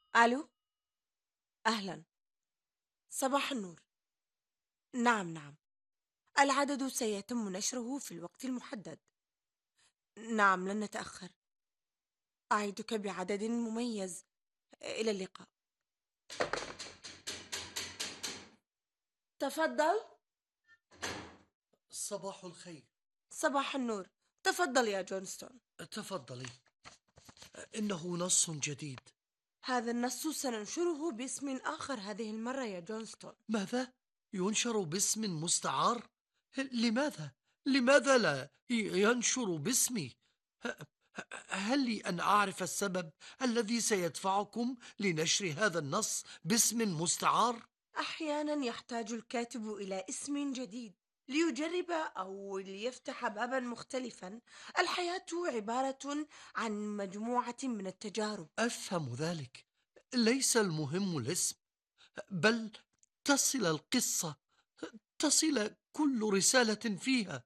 ألو، أهلا، صباح النور. نعم نعم، العدد سيتم نشره في الوقت المحدد. نعم، لن نتأخر. أعدك بعدد مميز. إلى اللقاء. تفضل. صباح الخير. صباح النور. تفضل يا جونستون. تفضلي. إنه نص جديد. هذا النص سننشره باسم آخر هذه المرة يا جونستون. ماذا؟ ينشر باسم مستعار؟ لماذا؟ لماذا لا ينشر باسمي؟ ه- هل لي أن أعرف السبب الذي سيدفعكم لنشر هذا النص باسم مستعار؟ أحيانا يحتاج الكاتب إلى اسم جديد ليجرب أو ليفتح بابا مختلفا. الحياة عبارة عن مجموعة من التجارب. أفهم ذلك. ليس المهم الاسم، بل تصل القصة، تصل كل رسالة فيها.